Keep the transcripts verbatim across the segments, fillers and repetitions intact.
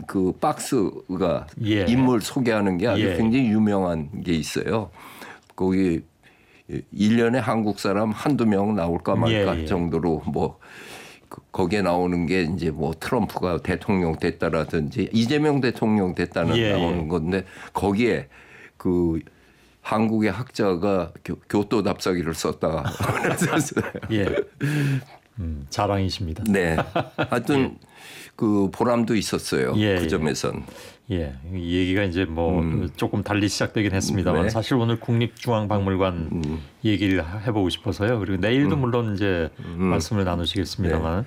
그 박스가 예. 인물 소개하는 게 아주 예. 굉장히 유명한 게 있어요. 거기 일 년에 한국 사람 한두 명 나올까 말까 예, 예. 정도로 뭐 거기에 나오는 게 이제 뭐 트럼프가 대통령 됐다라든지 이재명 대통령 됐다는 예, 나오는 예. 건데 거기에 그 한국의 학자가 교, 교토 답사기를 썼다. 그랬었어요. 예. 음, 자랑이십니다. 네. 하여튼 예. 그 보람도 있었어요. 예, 그 예. 점에선. 예, 이 얘기가 이제 뭐 음. 조금 달리 시작되긴 했습니다만 네. 사실 오늘 국립중앙박물관 음. 얘기를 해보고 싶어서요. 그리고 내일도 음. 물론 이제 음. 말씀을 나누시겠습니다만,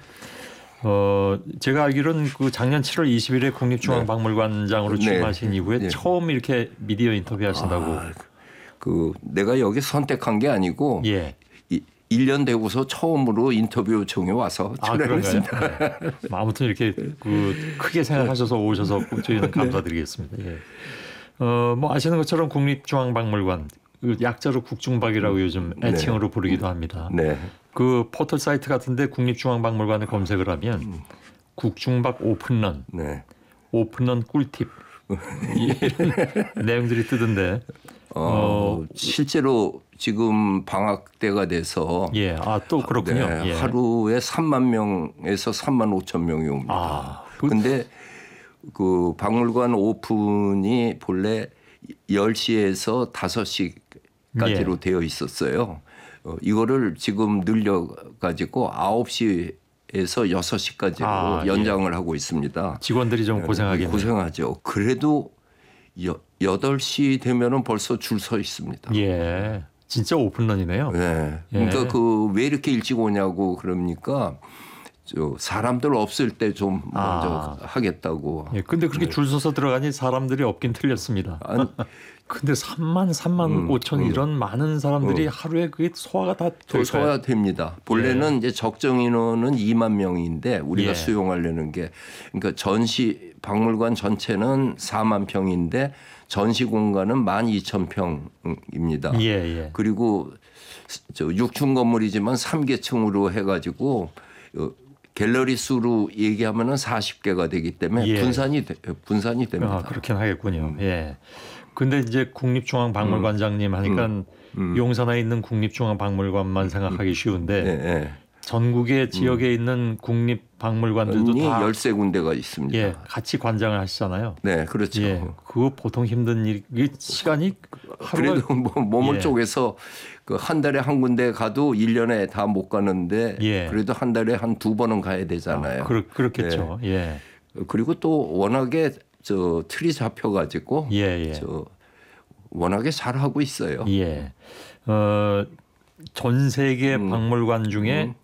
어 제가 알기로는 그 작년 칠월 이십일에 국립중앙박물관장으로 네. 취임하신 이후에 네. 처음 이렇게 미디어 인터뷰하신다고. 아, 그 내가 여기 선택한 게 아니고 예. 이, 일 년 되고서 처음으로 인터뷰 요청이 와서 아, 출연했습니다. 그런가요? 네. 아무튼 이렇게 그 크게 생각하셔서 오셔서 저희는 감사드리겠습니다. 예. 어, 뭐 아시는 것처럼 국립중앙박물관 그 약자로 국중박이라고 요즘 애칭으로 부르기도 합니다. 네. 그 포털 사이트 같은데 국립중앙박물관을 검색을 하면 국중박 오픈런, 네. 오픈런 꿀팁 이런 내용들이 뜨던데. 어, 어, 실제로 지금 방학 때가 돼서 예, 아 또 그렇군요. 네, 예. 하루에 삼만 명에서 삼만 오천 명이 옵니다. 아, 그- 근데 그 박물관 오픈이 본래 열 시에서 다섯 시까지로 예. 되어 있었어요. 어, 이거를 지금 늘려 가지고 아홉 시에서 여섯 시까지로 아, 연장을 하고 있습니다. 직원들이 좀 고생하겠네요. 고생하죠. 그래도 여, 여덟 시 되면은 벌써 줄 서 있습니다. 예, 진짜 오픈런이네요. 네. 예. 그러니까 그 왜 이렇게 일찍 오냐고 그러니까 저 사람들 없을 때 좀 먼저 아. 하겠다고. 예, 근데 그렇게 줄 서서 들어가니 사람들이 없긴 틀렸습니다. 아니, 근데 삼만, 삼만 음, 오천 음. 이런 많은 사람들이 하루에 그게 소화가 다 더 될까요? 써야 됩니다. 본래는 이제 적정 인원은 이만 명인데 우리가 예. 수용하려는 게 그러니까 전시 박물관 전체는 사만 평인데 전시 공간은 만 이천 평입니다. 예, 예. 그리고 저 육 층 건물이지만 삼 계층으로 해가지고 어, 갤러리 수로 얘기하면은 사십 개가 되기 때문에 예. 분산이 되- 분산이 됩니다. 아, 그렇긴 하겠군요. 예. 근데 이제 국립중앙박물관장님 하니까 음. 용산에 있는 국립중앙박물관만 생각하기 쉬운데 네, 네. 전국의 지역에 있는 국립박물관들도 이 다 열세 군데가 있습니다. 예, 같이 관장을 하시잖아요. 네, 그렇죠. 예, 그거 보통 힘든 일, 이 시간이 하루가 그래도 뭐 몸을 예. 쪼개서 그 한 달에 한 군데 가도 일 년에 다 못 가는데 예. 그래도 한 달에 한 두 번은 가야 되잖아요. 아, 그렇, 그렇겠죠. 예, 그리고 또 워낙에 저 틀이 잡혀가지고 예, 예. 저 워낙에 잘 하고 있어요. 예. 어, 전 세계 음. 박물관 중에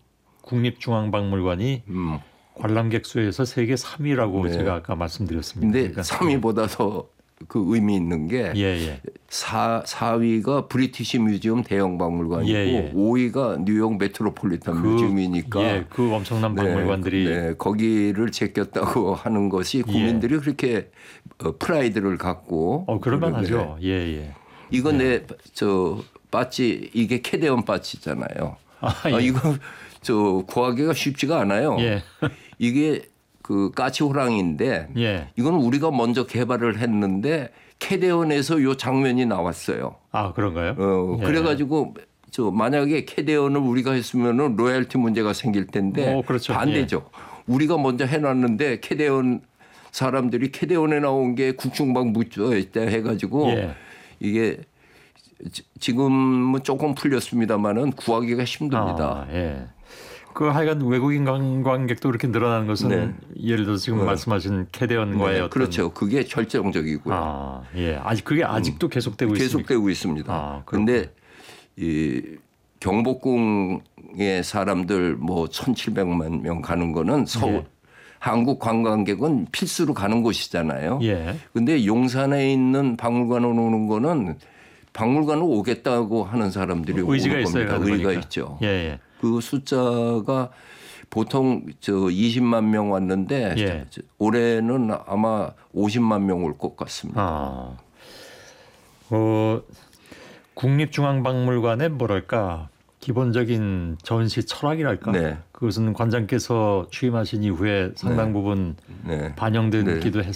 국립중앙박물관이 음. 관람객 수에서 세계 삼 위라고 네. 제가 아까 말씀드렸습니다. 근데 그러니까 삼 위보다 더 그 의미 있는 게 예, 예. 사, 사 위가 브리티시 뮤지엄 대형 박물관이고 예, 예. 오 위가 뉴욕 메트로폴리탄 뮤지엄이니까 예, 그 엄청난 네, 박물관들이 네, 거기를 제꼈다고 하는 것이 국민들이 그렇게 어, 프라이드를 갖고 어, 그럴만 네. 하죠. 예, 예. 이거 내 저 바지 이게 캐대원 바지잖아요. 아, 아, 예. 이거 저 구하기가 쉽지가 않아요. 예. 이게 그 까치호랑인데 예. 이건 우리가 먼저 개발을 했는데 캐대원에서 요 장면이 나왔어요. 아, 그런가요? 어, 예. 그래가지고 저 만약에 캐대원을 우리가 했으면은 로얄티 문제가 생길 텐데 어, 그렇죠. 반대죠. 우리가 먼저 해놨는데 캐대원 사람들이 캐대원에 나온 게 국중박 묻혀 있다 해가지고 예. 이게 지- 지금은 조금 풀렸습니다만은 구하기가 힘듭니다. 아, 예. 그 하여간 외국인 관광객도 그렇게 늘어나는 것은 네. 예를 들어서 지금 네. 말씀하신 캐대원과의 네, 어떤 그렇죠. 그게 결정적이고요. 아, 예. 아직 그게 아직도 계속되고 있습니까? 계속되고 있습니다. 아, 그런데 이 경복궁의 사람들 뭐 천칠백만 명 가는 거는 서울 예. 한국 관광객은 필수로 가는 곳이잖아요. 예. 근데 용산에 있는 박물관을 오는 거는 박물관을 오겠다고 하는 사람들이 의지가 오는 있어요. 겁니다. 그러니까. 의지가 있죠. 예, 예. 그 숫자가 보통 저 이십만 명 왔는데 예. 올해는 아마 오십만 명 올 것 같습니다. 아, 어, 국립중앙박물관의 뭐랄까 기본적인 전시 철학이랄까. 네. 그것은 관장께서 취임하신 이후에 상당 부분 네. 반영되기도 네.